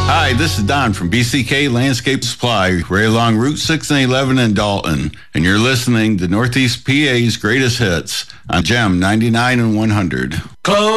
Hi, this is Don from BCK Landscape Supply, right along Route 6 and 11 in Dalton, and you're listening to Northeast PA's Greatest Hits on GEM 99 and 100. Close